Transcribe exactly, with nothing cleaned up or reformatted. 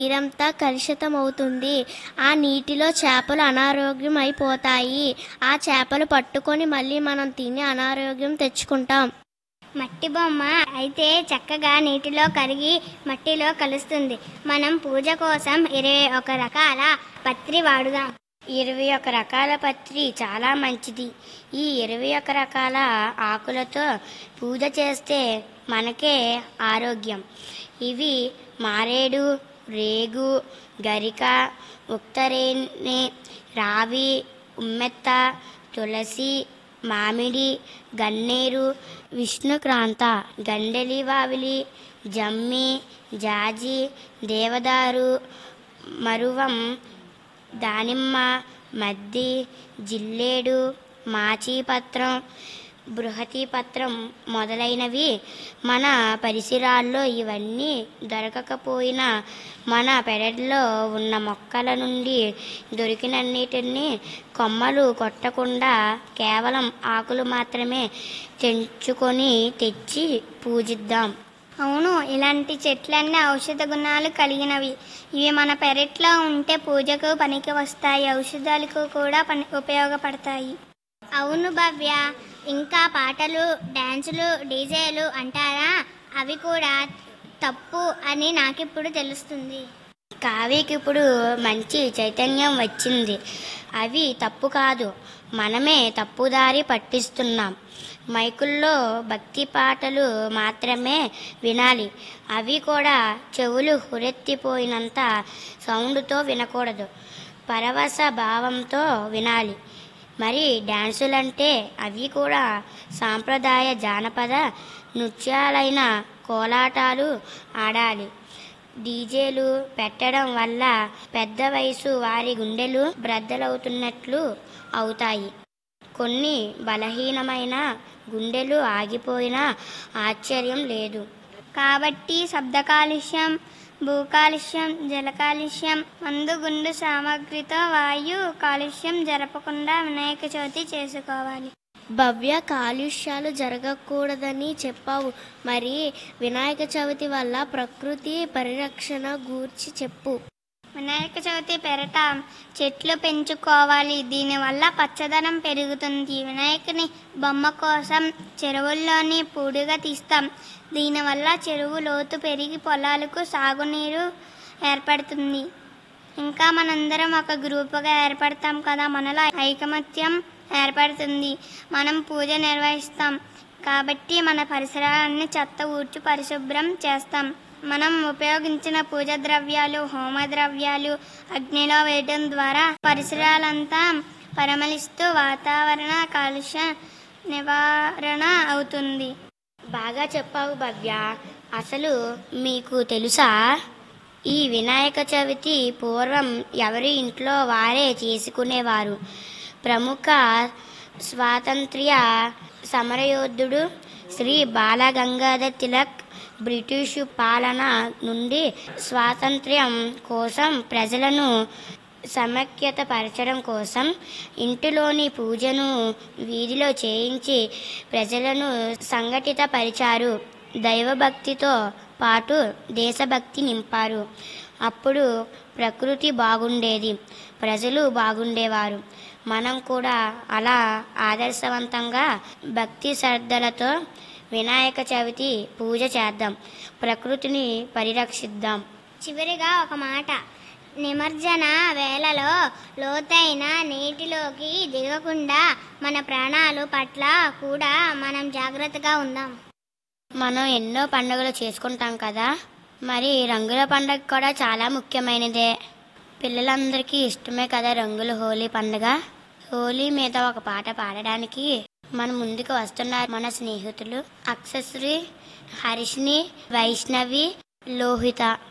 నీరంతా కలుషితమవుతుంది. ఆ నీటిలో చేపలు అనారోగ్యం అయిపోతాయి. ఆ చేపలు పట్టుకొని మళ్ళీ మనం తిని అనారోగ్యం తెచ్చుకుంటాం. మట్టి బొమ్మ అయితే చక్కగా నీటిలో కరిగి మట్టిలో కలుస్తుంది. మనం పూజ కోసం ఇరవై ఒక రకాల పత్రి వాడుదాం. ఇరవై ఒక రకాల పత్రి చాలా మంచిది. ఈ ఇరవై ఒక రకాల ఆకులతో పూజ చేస్తే మనకే ఆరోగ్యం. ఇవి మారేడు, రేగు, గరిక, ఉత్తరేణి, రావి, ఉమ్మెత్త, తులసి, మామిడి, గన్నేరు, విష్ణుక్రాంత, గండెలి వావిలి, జమ్మి, జాజి, దేవదారు, మరువం, దానిమ్మ, మద్ది, జిల్లేడు, మాచిపత్రం, బృహతిపత్రం మొదలైనవి. మన పరిసరాల్లో ఇవన్నీ దొరకకపోయినా మన పెరట్లో ఉన్న మొక్కల నుండి దొరికినన్నిటిని కొమ్మలు కొట్టకుండా కేవలం ఆకులు మాత్రమే తెంచుకొని తెచ్చి పూజిద్దాం. అవును, ఇలాంటి చెట్లన్నీ ఔషధ గుణాలు కలిగినవి. ఇవి మన పెరట్లో ఉంటే పూజకు పనికి వస్తాయి, ఔషధాలకు కూడా పని ఉపయోగపడతాయి. అవును భవ్య, ఇంకా పాటలు, డ్యాన్సులు, డీజేలు అంటారా? అవి కూడా తప్పు అని నాకిప్పుడు తెలుస్తుంది. కావ్యకి ఇప్పుడు మంచి చైతన్యం వచ్చింది. అవి తప్పు కాదు, మనమే తప్పుదారి పట్టిస్తున్నాం. మైకుల్లో భక్తి పాటలు మాత్రమే వినాలి. అవి కూడా చెవులు హురెత్తిపోయినంత సౌండ్తో వినకూడదు, పరవశ భావంతో వినాలి. మరి డ్యాన్సులంటే అవి కూడా సాంప్రదాయ జానపద నృత్యాలైన కోలాటాలు ఆడాలి. డీజేలు పెట్టడం వల్ల పెద్ద వయసు వారి గుండెలు బ్రద్దలవుతున్నట్లు అవుతాయి. కొన్ని బలహీనమైన గుండెలు ఆగిపోయినా ఆశ్చర్యం లేదు. కాబట్టి శబ్ద కాలుష్యం, భూ కాలుష్యం, జల కాలుష్యం, మందు గుండు సామాగ్రితో వాయు కాలుష్యం జరపకుండా వినాయక చవితి చేసుకోవాలి. భవ్య, కాలుష్యాలు జరగకూడదని చెప్పావు. మరి వినాయక చవితి వల్ల ప్రకృతి పరిరక్షణ గూర్చి చెప్పు. వినాయక చవితి పెరట చెట్లు పెంచుకోవాలి. దీనివల్ల పచ్చదనం పెరుగుతుంది. వినాయకుని బొమ్మ కోసం చెరువుల్లోని పూడిగా తీస్తాం. దీనివల్ల చెరువు లోతు పెరిగి పొలాలకు సాగునీరు ఏర్పడుతుంది. ఇంకా మనందరం ఒక గ్రూపుగా ఏర్పడతాం కదా, మనలో ఐకమత్యం ఏర్పడుతుంది. మనం పూజ నిర్వహిస్తాం కాబట్టి మన పరిసరాలన్నీ చెత్త ఊడ్చి పరిశుభ్రం చేస్తాం. మనం ఉపయోగించిన పూజ ద్రవ్యాలు, హోమ ద్రవ్యాలు అగ్నిలో వేయడం ద్వారా పరిసరాలంతా పరిమళిస్తూ వాతావరణ కాలుష్య నివారణ అవుతుంది. బాగా చెప్పావు భవ్య. అసలు మీకు తెలుసా, ఈ వినాయక చవితి పూర్వం ఎవరి ఇంట్లో వారే చేసుకునేవారు. ప్రముఖ స్వాతంత్ర్య సమరయోధుడు శ్రీ బాలగంగాధర్ తిలక్ బ్రిటిషు పాలన నుండి స్వాతంత్ర్యం కోసం ప్రజలను సమైక్యతపరచడం కోసం ఇంటిలోని పూజను వీధిలో చేయించి ప్రజలను సంఘటితపరిచారు. దైవభక్తితో పాటు దేశభక్తి నింపారు. అప్పుడు ప్రకృతి బాగుండేది, ప్రజలు బాగుండేవారు. మనం కూడా అలా ఆదర్శవంతంగా భక్తి శ్రద్ధలతో వినాయక చవితి పూజ చేద్దాం, ప్రకృతిని పరిరక్షిద్దాం. చివరిగా ఒక మాట, నిమజ్జన వేళలో లోతైన నీటిలోకి దిగకుండా మన ప్రాణాలు పట్ల కూడా మనం జాగ్రత్తగా ఉందాం. మనం ఎన్నో పండుగలు చేసుకుంటాం కదా, మరి రంగుల పండుగ కూడా చాలా ముఖ్యమైనదే. పిల్లలందరికీ ఇష్టమే కదా రంగుల హోలీ పండుగ. హోలీ మీద ఒక పాట పాడడానికి మన ముందుకు వస్తున్నారు మన స్నేహితులు అక్షశ్రీ, హరిష్ని, వైష్ణవి, లోహిత.